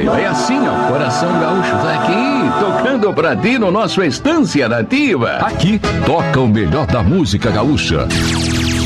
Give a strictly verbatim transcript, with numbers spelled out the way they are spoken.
É assim, ó, Coração Gaúcho tá aqui, tocando pra ti no nosso Estância Nativa. Aqui toca o melhor da música gaúcha.